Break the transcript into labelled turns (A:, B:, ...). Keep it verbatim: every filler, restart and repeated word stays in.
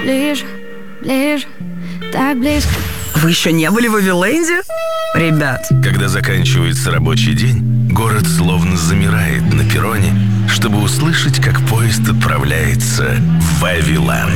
A: ближе, ближе, так близко.
B: Вы еще не были в Вавиленде? Ребят.
C: Когда заканчивается рабочий день, город словно замирает на перроне, чтобы услышать, как поезд отправляется в Вавиленд.